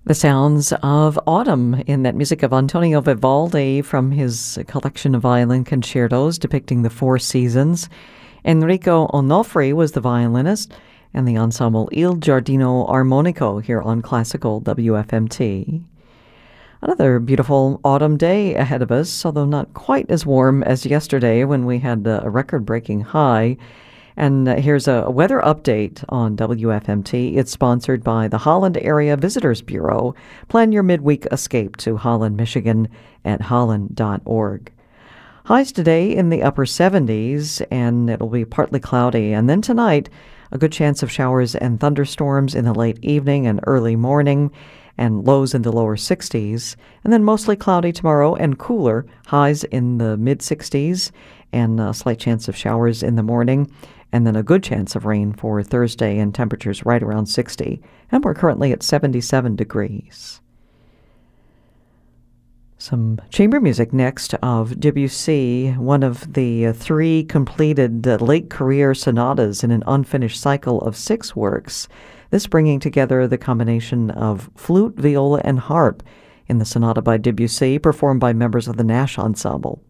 The sounds of autumn in that music of Antonio Vivaldi from his collection of violin concertos depicting the four seasons. Enrico Onofri was the violinist, and the ensemble Il Giardino Armonico here on Classical WFMT. Another beautiful autumn day ahead of us, although not quite as warm as yesterday when we had a record-breaking high. And here's a weather update on WFMT. It's sponsored by the Holland Area Visitors Bureau. Plan your midweek escape to Holland, Michigan at holland.org. Highs today in the upper 70s, and it'll be partly cloudy. And then tonight, a good chance of showers and thunderstorms in the late evening and early morning, and lows in the lower 60s. And then mostly cloudy tomorrow and cooler, highs in the mid-60s, and a slight chance of showers in the morning. And then a good chance of rain for Thursday, and temperatures right around 60. And we're currently at 77 degrees. Some chamber music next of Debussy, one of the three completed late-career sonatas in an unfinished cycle of 6 works, this bringing together the combination of flute, viola, and harp in the sonata by Debussy, performed by members of the Nash Ensemble.